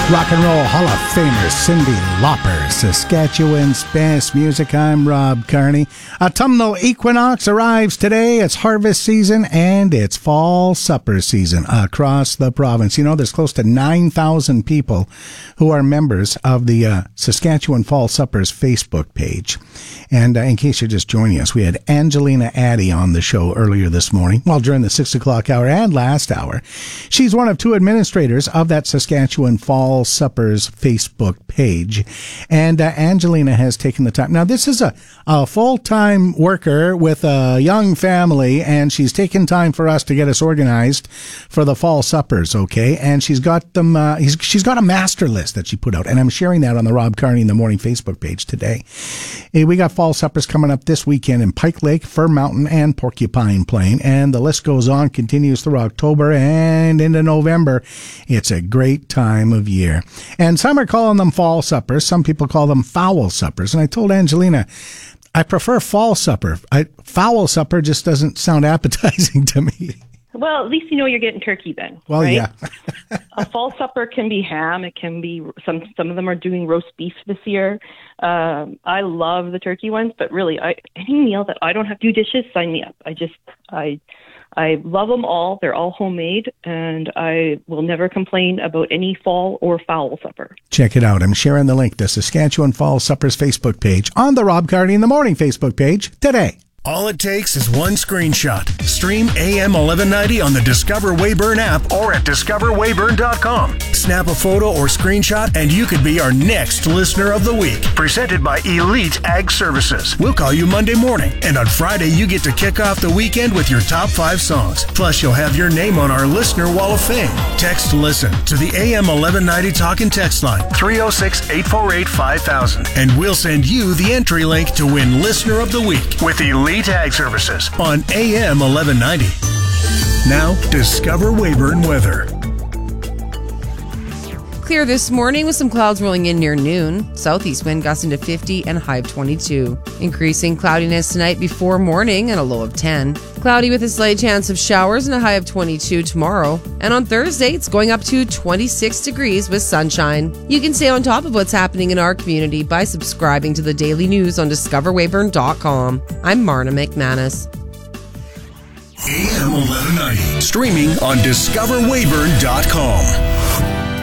Rock and Roll Hall of Famer Cyndi Lauper, Saskatchewan's best music. I'm Rob Carney. Autumnal equinox arrives today. It's harvest season and it's fall supper season across the province. You know, there's close to 9,000 people who are members of the Saskatchewan Fall Suppers Facebook page. And in case you're just joining us, we had Angelina Addy on the show earlier this morning, well, during the 6 o'clock hour and last hour. She's one of two administrators of that Saskatchewan Fall Suppers Facebook page. And Angelina has taken the time. Now, this is a full-time worker with a young family, and she's taken time for us to get us organized for the Fall Suppers, okay? And she's got them, she's got a master list that she put out, and I'm sharing that on the Rob Carney in the Morning Facebook page today. We got Fall Suppers coming up this weekend in Pike Lake, Fir Mountain, and Porcupine Plain, and the list goes on, continues through October and into November. It's a great time of year. And some are calling them Fall Suppers. Some people call them Fowl Suppers. And I told Angelina, I prefer Fall Supper. Fowl Supper just doesn't sound appetizing to me. Well, at least you know you're getting turkey then. Well, right? Yeah. A fall supper can be ham. It can be some of them are doing roast beef this year. I love the turkey ones, but really, any meal that I don't have to do dishes, sign me up. I love them all. They're all homemade, and I will never complain about any fall or fowl supper. Check it out. I'm sharing the link to Saskatchewan Fall Suppers Facebook page on the Rob Carney in the Morning Facebook page today. All it takes is one screenshot. Stream AM 1190 on the Discover Weyburn app or at discoverweyburn.com. Snap a photo or screenshot and you could be our next Listener of the Week. Presented by Elite Ag Services. We'll call you Monday morning, and on Friday you get to kick off the weekend with your top 5 songs. Plus you'll have your name on our Listener Wall of Fame. Text LISTEN to the AM 1190 talk and text line 306-848-5000, and we'll send you the entry link to win Listener of the Week with Elite Ag Services on AM 1190. Now, Discover Weyburn weather. Clear this morning with some clouds rolling in near noon. Southeast wind gusting to 50 and a high of 22. Increasing cloudiness tonight before morning and a low of 10. Cloudy with a slight chance of showers and a high of 22 tomorrow. And on Thursday, it's going up to 26 degrees with sunshine. You can stay on top of what's happening in our community by subscribing to the daily news on discoverweyburn.com. I'm Marna McManus. AM 1190. Streaming on discoverweyburn.com.